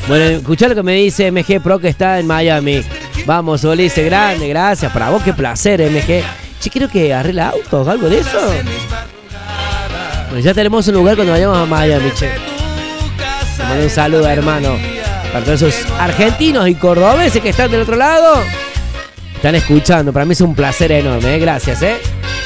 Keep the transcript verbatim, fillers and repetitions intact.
Bueno, escuchá lo que me dice M G Pro que está en Miami. Vamos, Ulises, grande, gracias. Para vos, qué placer, M G. Che, creo que arregla autos, algo de eso. Bueno, ya tenemos un lugar cuando vayamos a Miami, che. Te mando un saludo, hermano. Para todos esos argentinos y cordobeses que están del otro lado. Están escuchando, para mí es un placer enorme, ¿eh? Gracias, ¿eh?